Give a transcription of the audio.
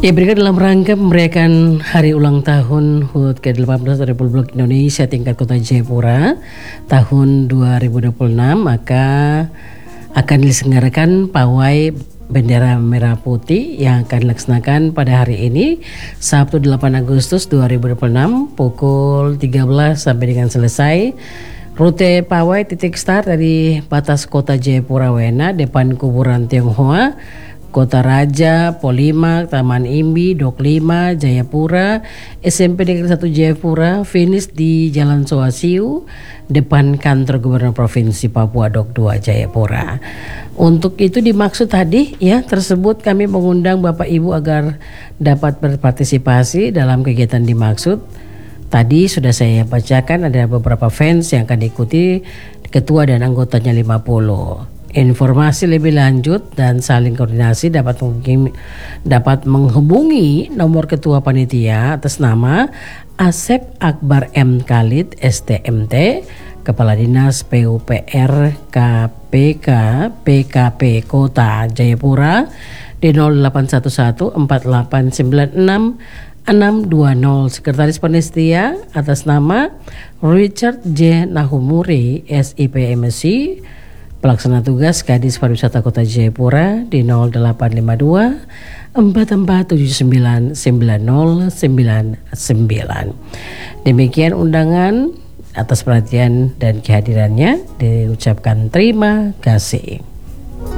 Ya, berikut dalam rangka merayakan hari ulang tahun HUT ke-18 Republik Indonesia tingkat Kota Jayapura tahun 2026, maka akan diselenggarakan pawai bendera merah putih yang akan dilaksanakan pada hari ini Sabtu 8 Agustus 2026 pukul 13 sampai dengan selesai. Rute pawai titik start dari batas Kota Jayapura Wena, depan kuburan Tionghoa, Kota Raja, Polimak, Taman Imbi, Dok 5, Jayapura, SMP Negeri 1 Jayapura, finish di Jalan Soasiu, depan kantor Gubernur Provinsi Papua Dok 2 Jayapura. Untuk itu dimaksud tadi ya tersebut kami mengundang Bapak Ibu agar dapat berpartisipasi dalam kegiatan dimaksud. Tadi sudah saya bacakan ada beberapa fans yang akan diikuti, ketua dan anggotanya 50. Informasi lebih lanjut dan saling koordinasi dapat menghubungi nomor ketua panitia atas nama Asep Akbar M. Khalid STMT, Kepala Dinas PUPR KPK PKP Kota Jayapura di 0811 4896 620. Sekretaris Panitia atas nama Richard J. Nahumuri SIP MSc, Pelaksana tugas Kadis Pariwisata Kota Jayapura di 0852 4479 9099. Demikian undangan, atas perhatian dan kehadirannya diucapkan terima kasih.